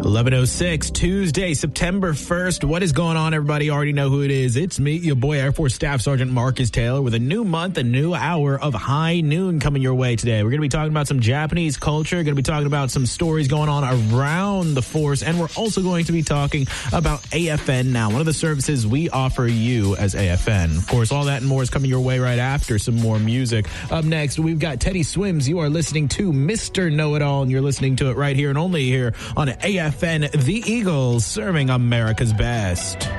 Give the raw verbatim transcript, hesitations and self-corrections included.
eleven oh six, Tuesday, September first. What is going on, everybody? You already know who it is. It's me, your boy, Air Force Staff Sergeant Marcus Taylor, with a new month, a new hour of High Noon coming your way today. We're going to be talking about some Japanese culture, going to be talking about some stories going on around the force, and we're also going to be talking about A F N Now, one of the services we offer you as A F N. Of course, all that and more is coming your way right after some more music. Up next, we've got Teddy Swims. You are listening to Mister Know-It-All, and you're listening to it right here and only here on A F N, The Eagles, serving America's best.